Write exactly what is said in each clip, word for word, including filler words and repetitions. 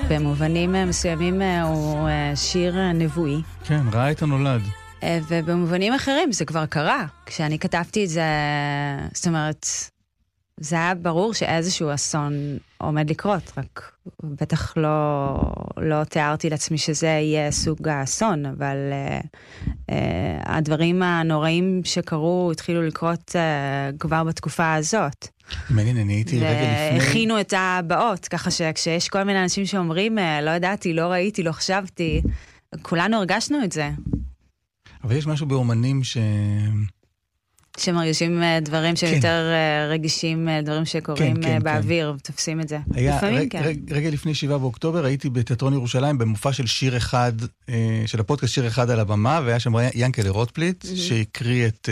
במובנים מסוימים הוא שיר נבואי. כן, ראה את הנולד. ובמובנים אחרים זה כבר קרה. כשאני כתבתי את זה, זאת אומרת, זה היה ברור שאיזשהו אסון עומד לקרות, רק בטח לא, לא תיארתי לעצמי שזה יהיה סוג האסון, אבל uh, uh, הדברים הנוראים שקרו התחילו לקרות uh, כבר בתקופה הזאת. מעניין, אני הייתי רגע לפני... והכינו את הבאות, ככה שכשיש כל מיני אנשים שאומרים, לא ידעתי, לא ראיתי, לא חשבתי, כולנו הרגשנו את זה. אבל יש משהו באומנים ש... שמרגישים דברים שהם יותר רגישים, דברים שקורים באוויר, תופסים את זה. לפעמים כן. רגע לפני שבעה באוקטובר, הייתי בתיאטרון ירושלים, במופע של שיר אחד, של הפודקאסט שיר אחד על הבמה, והיה שם ינקלה רוטבליט, שהקריא את...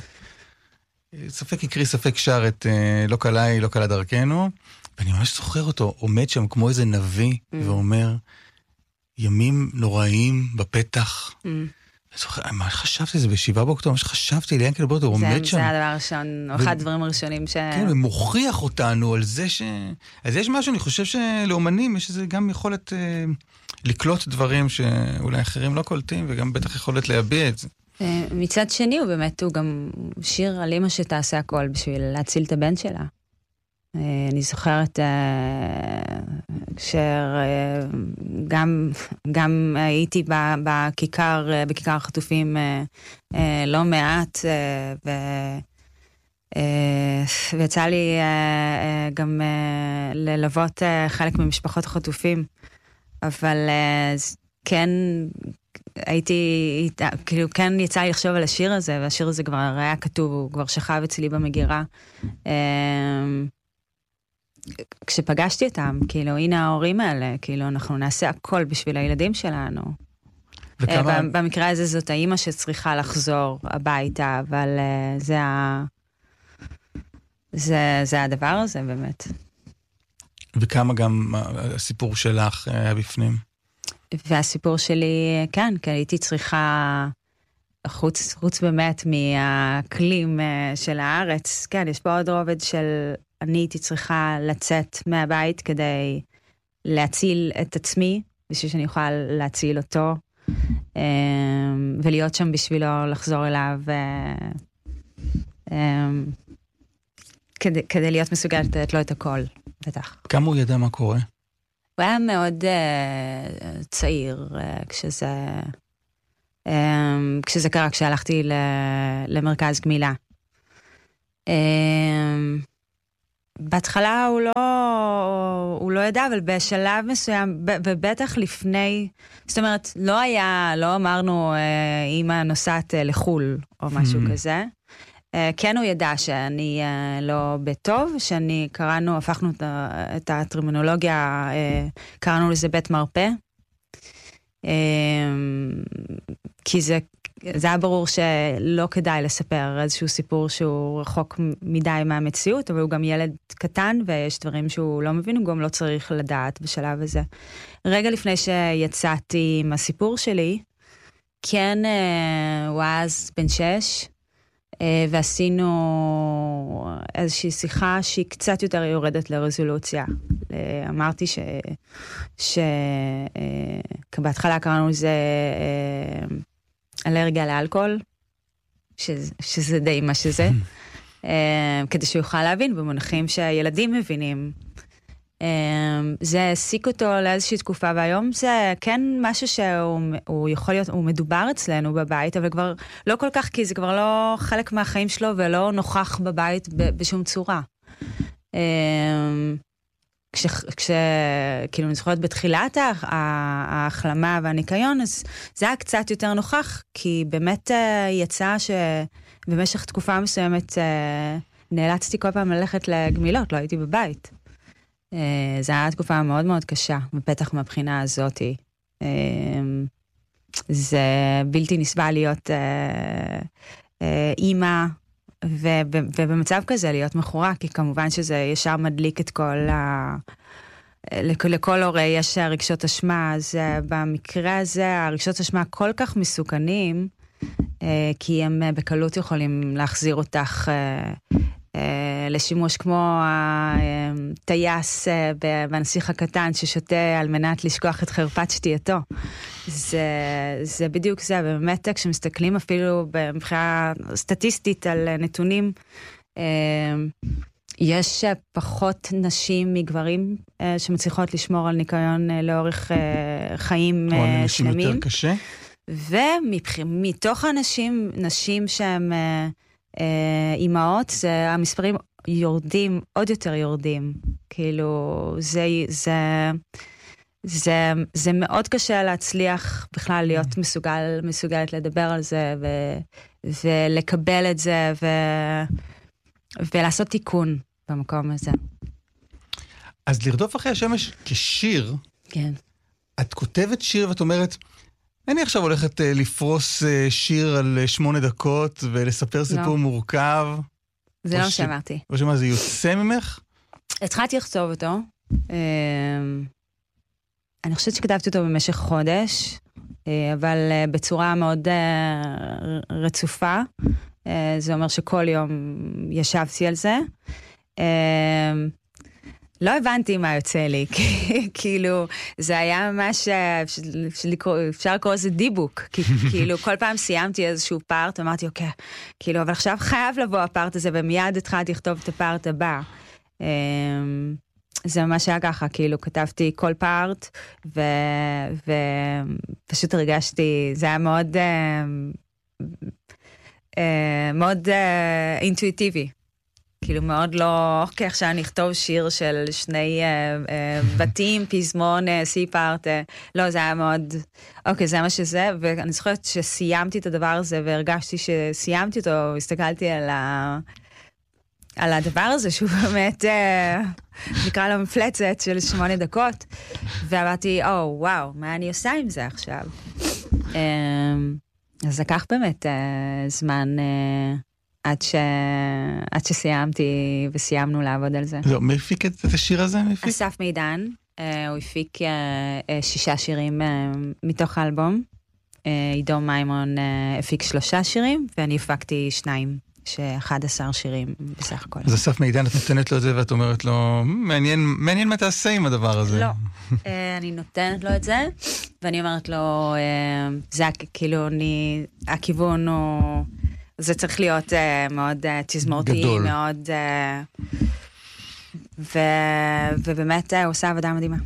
ספק הקריא, ספק שר את לא קלה היא, לא קלה דרכנו, ואני ממש זוכר אותו, עומד שם כמו איזה נביא, ואומר, ימים נוראיים בפתח, מה חשבתי, זה בשבעה באוקטובר, מה שחשבתי, ליאנקל בוטו, הוא עומד שם. זה הדבר הראשון, אחד הדברים הראשונים ש... כן, הוא מוכיח אותנו על זה ש... אז יש משהו, אני חושב שלאומנים יש איזה גם יכולת לקלוט דברים שאולי אחרים לא קולטים, וגם בטח יכולת להביע את זה. מצד שני, הוא באמת, הוא גם שיר על אמא שתעשה הכל בשביל להציל את הבן שלה. אני זוכרת שגם גם הייתי בכיכר, בכיכר החטופים לא מעט, ויצא לי גם ללוות חלק ממשפחות החטופים, אבל כן הייתי, כאילו כן יצא לי לחשוב על השיר הזה, והשיר הזה כבר היה כתוב, הוא כבר שכב אצלי במגירה. כשפגשתי אותם, כאילו, הנה ההורים האלה, כאילו, אנחנו נעשה הכל בשביל הילדים שלנו. וכמה... במקרה הזה זאת האמא שצריכה לחזור הביתה, אבל זה ה... זה, זה הדבר הזה, באמת. וכמה גם הסיפור שלך היה בפנים? והסיפור שלי, כן, כי הייתי צריכה, חוץ, חוץ באמת מהאקלים של הארץ, כן, יש פה עוד רובד של... אני הייתי צריכה לצאת מהבית כדי להציל את עצמי, בשביל שאני אוכל להציל אותו, ולהיות שם בשבילו, לחזור אליו, כדי, כדי להיות מסוגלת לתת לו את הכל, בטח. כמה הוא ידע מה קורה? הוא היה מאוד uh, צעיר, uh, כשזה, um, כשזה קרה, כשהלכתי ל, למרכז גמילה. Um, בהתחלה הוא לא, הוא לא ידע, אבל בשלב מסוים, ובטח לפני, זאת אומרת, לא היה, לא אמרנו, אמא נוסעת לחול, או משהו כזה. כן הוא ידע שאני לא בטוב, שאני קראנו, הפכנו את הטרמינולוגיה, קראנו לזה בית מרפא. כי זה, זה היה ברור שלא כדאי לספר איזשהו סיפור שהוא רחוק מדי מהמציאות, אבל הוא גם ילד קטן, ויש דברים שהוא לא מבין, הוא גם לא צריך לדעת בשלב הזה. רגע לפני שיצאתי עם הסיפור שלי, כן, הוא אז בן שש, ועשינו איזושהי שיחה שהיא קצת יותר יורדת לרזולוציה. אמרתי ש... ש... בהתחלה קראנו לזה אלרגיה לאלכוהול, שזה, שזה די מה שזה, כדי שהוא יוכל להבין במונחים שהילדים מבינים. זה העסיק אותו לאיזושהי תקופה, והיום זה כן משהו שהוא יכול להיות, הוא מדובר אצלנו בבית, אבל כבר לא כל כך, כי זה כבר לא חלק מהחיים שלו, ולא נוכח בבית בשום צורה. כש, כש, כאילו, אני זוכרת בתחילת ההחלמה והניקיון, אז זה היה קצת יותר נוכח, כי באמת יצא שבמשך תקופה מסוימת נאלצתי כל פעם ללכת לגמילות, לא הייתי בבית. זו הייתה תקופה מאוד מאוד קשה, בפתח מהבחינה הזאת. זה בלתי נסבל להיות אימא, ובמצב כזה להיות מכורה, כי כמובן שזה ישר מדליק את כל ה... לכל הורי יש רגשות אשמה, אז במקרה הזה הרגשות אשמה כל כך מסוכנים, כי הם בקלות יכולים להחזיר אותך לשימוש כמו הטייס בנסיך הקטן ששותה על מנת לשכוח את חרפת שתייתו. זה, זה בדיוק זה, ובאמת כשמסתכלים אפילו מבחינה סטטיסטית על נתונים, יש פחות נשים מגברים שמצליחות לשמור על ניקיון לאורך חיים שלמים. נשים יותר קשה? ומתוך הנשים, נשים שהן אימהות, זה, המספרים יורדים, עוד יותר יורדים. כאילו, זה, זה, זה, זה מאוד קשה להצליח בכלל להיות מסוגל, מסוגלת לדבר על זה, ו, ולקבל את זה, ו, ולעשות תיקון במקום הזה. אז לרדוף אחרי השמש כשיר, כן. את כותבת שיר ואת אומרת, אני עכשיו הולכת לפרוס שיר על שמונה דקות ולספר סיפור מורכב. זה לא מה שאמרתי. או שמה, זה יוצא ממך? התחלתי לכתוב אותו. אני חושבת שכתבתי אותו במשך חודש, אבל בצורה מאוד רצופה. זה אומר שכל יום ישבתי על זה. לא הבנתי מה יוצא לי, כאילו, זה היה ממש, אפשר לקרוא לזה דיבוק, כאילו, כל פעם סיימתי איזשהו פארט, אמרתי, אוקיי, כאילו, אבל עכשיו חייב לבוא הפארט הזה, ומיד התחלתי לכתוב את הפארט הבא. זה ממש היה ככה, כאילו, כתבתי כל פארט, ופשוט הרגשתי, זה היה מאוד, מאוד אינטואיטיבי. כאילו מאוד לא, אוקיי, עכשיו אני אכתוב שיר של שני אה, אה, בתים, פזמון, אה, סי-פארט, אה, לא, זה היה מאוד, אוקיי, זה מה שזה, ואני זוכרת שסיימתי את הדבר הזה, והרגשתי שסיימתי אותו, הסתכלתי על, ה, על הדבר הזה, שהוא באמת, אה, נקרא לו מפלצת של שמונה דקות, ואמרתי, או, וואו, מה אני עושה עם זה עכשיו? אה, אז לקח באמת אה, זמן... אה, עד, ש... עד שסיימתי וסיימנו לעבוד על זה. לא, מי הפיק את השיר הזה? אסף מידן, הוא הפיק שישה שירים מתוך האלבום. עידו מימון הפיק שלושה שירים, ואני הפקתי שניים, ש-אחד עשר שירים בסך הכל. אז אסף מידן, את נותנת לו את זה ואת אומרת לו, מעניין, מעניין מה תעשה עם הדבר הזה. לא, אני נותנת לו את זה, ואני אומרת לו, זה כאילו, אני, הכיוון הוא... זה צריך להיות uh, מאוד uh, תזמורתי, גדול. מאוד... Uh, ו... ובאמת uh, הוא עושה עבודה מדהימה.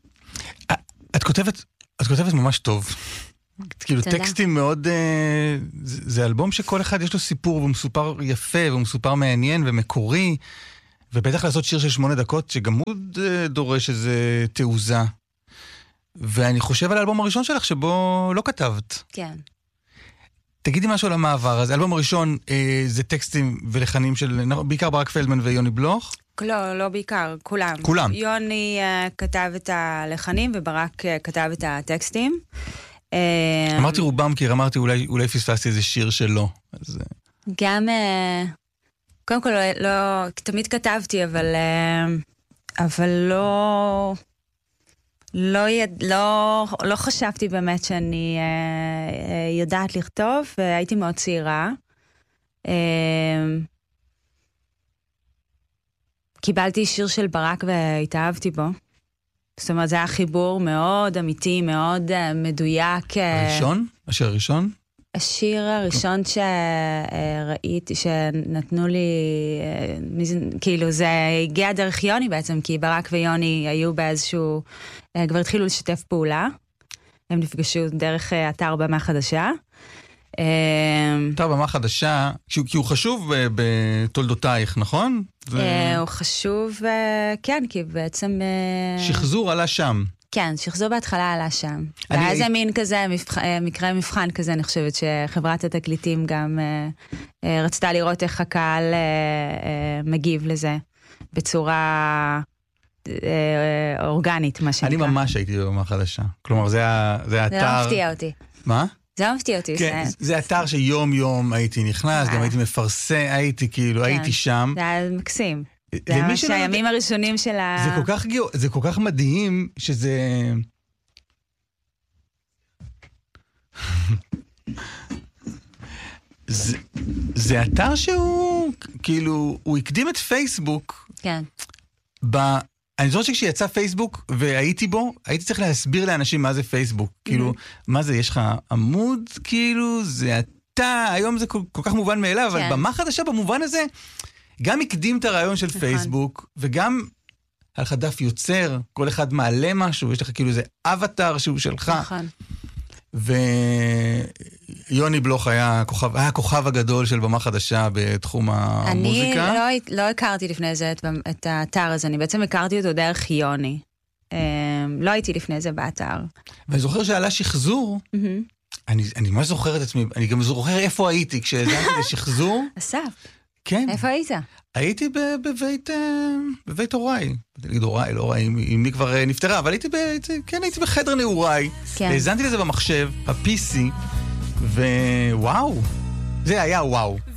את כותבת, את כותבת ממש טוב. כאילו טקסטים מאוד... Uh, זה, זה אלבום שכל אחד יש לו סיפור, והוא מסופר יפה, והוא מסופר מעניין ומקורי, ובטח לעשות שיר של שמונה דקות, שגם הוא uh, דורש איזה תעוזה. ואני חושב על האלבום הראשון שלך, שבו לא כתבת. כן. תגידי משהו על המעבר הזה. האלבום הראשון אה, זה טקסטים ולחנים של, בעיקר ברק פלדמן ויוני בלוך? לא, לא בעיקר, כולם. כולם. יוני אה, כתב את הלחנים וברק אה, כתב את הטקסטים. אה, אמרתי רובם, כי אמרתי אולי, אולי פספסתי איזה שיר שלו. אז... גם, אה, קודם כל, לא, לא, תמיד כתבתי, אבל, אה, אבל לא... לא, יד, לא, לא חשבתי באמת שאני אה, אה, יודעת לכתוב, והייתי מאוד צעירה. אה, קיבלתי שיר של ברק והתאהבתי בו. זאת אומרת, זה היה חיבור מאוד אמיתי, מאוד אה, מדויק. הראשון? השיר הראשון? השיר הראשון שראיתי, שנתנו לי, כאילו זה הגיע דרך יוני בעצם, כי ברק ויוני היו באיזשהו, כבר התחילו לשתף פעולה, הם נפגשו דרך אתר במה חדשה. אתר במה חדשה, כי הוא חשוב בתולדותייך, נכון? הוא חשוב, כן, כי בעצם... שחזור עלה שם. כן, שחזור בהתחלה עלה שם. והיה איזה מין כזה, מקרה מבחן כזה, אני חושבת שחברת התקליטים גם רצתה לראות איך הקהל מגיב לזה, בצורה אורגנית, מה שנקרא. אני ממש הייתי במה חדשה. כלומר, זה האתר... זה לא מפתיע אותי. מה? זה לא מפתיע אותי. כן, זה אתר שיום יום הייתי נכנס, גם הייתי מפרסם, הייתי כאילו, הייתי שם. זה היה מקסים. זה ממש הימים הראשונים של ה... זה כל כך, זה כל כך מדהים שזה... זה, זה אתר שהוא, כאילו, הוא הקדים את פייסבוק. כן. ב... אני זוכר שכשיצא פייסבוק והייתי בו, הייתי צריך להסביר לאנשים מה זה פייסבוק. כאילו, מה זה, יש לך עמוד, כאילו, זה אתה, היום זה כל, כל כך מובן מאליו, אבל במה חדשה במובן הזה, גם הקדים את הרעיון של פייסבוק, וגם היה לך דף יוצר, כל אחד מעלה משהו, יש לך כאילו איזה אבטר שהוא שלך. נכון. ויוני בלוך היה הכוכב, היה הכוכב הגדול של במה חדשה בתחום המוזיקה. אני לא, לא הכרתי לפני זה את, את האתר הזה, אני בעצם הכרתי אותו דרך יוני. לא הייתי לפני זה באתר. ואני זוכר שעלה שחזור, אני, אני ממש זוכר את עצמי, אני גם זוכר איפה הייתי כשהזנתי לשחזור. אסף. כן. איפה היית? הייתי בבית, בבית הוריי. נגיד הוריי, לא הוריי, אם היא כבר נפטרה, אבל הייתי, כן, הייתי בחדר נעוריי. כן. הזנתי לזה במחשב, ה-פי סי, ווואו, זה היה וואו.